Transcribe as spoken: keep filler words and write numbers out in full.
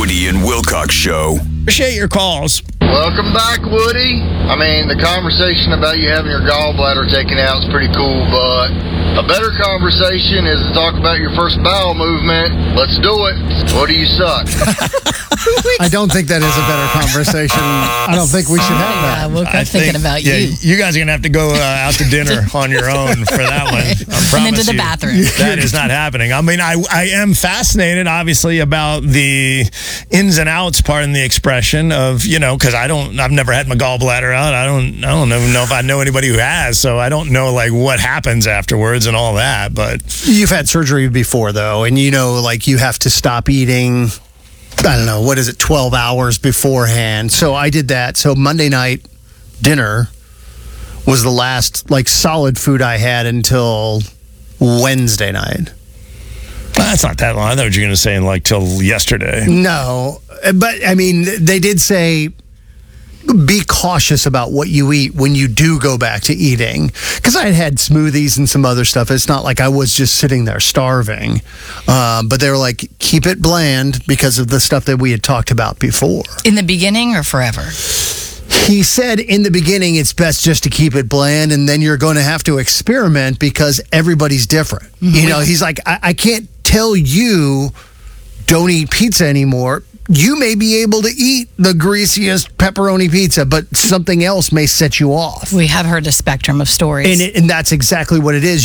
Woody and Wilcox Show. Appreciate your calls. Welcome back, Woody. I mean, the conversation about you having your gallbladder taken out is pretty cool, but a better conversation is to talk about your first bowel movement. Let's do it. What do you suck? I don't think that is a better conversation. I don't think we should have that. I woke up I thinking think, about yeah, you. You guys are going to have to go uh, out to dinner on your own for that one. I And then to promise the you, bathroom. That is not happening. I mean, I, I am fascinated, obviously, about the ins and outs, pardon the expression, of, you know, because I don't, I've never had my gallbladder out. I don't, I don't even know if I know anybody who has, so I don't know, like, what happens afterwards and all that, but. You've had surgery before, though, and you know, like, you have to stop eating, I don't know, what is it, twelve hours beforehand. So I did that. So Monday night dinner was the last, like, solid food I had until Wednesday night. That's not that long. I thought you were going to say, like, till yesterday. No, but, I mean, they did say be cautious about what you eat when you do go back to eating. Because I had had smoothies and some other stuff. It's not like I was just sitting there starving. Um, but they were like, keep it bland because of the stuff that we had talked about before. In the beginning or forever? He said in the beginning it's best just to keep it bland, and then you're going to have to experiment because everybody's different. Mm-hmm. You know, he's like, I, I can't tell you don't eat pizza anymore. You may be able to eat the greasiest pepperoni pizza, but something else may set you off. We have heard a spectrum of stories. And, it, and that's exactly what it is.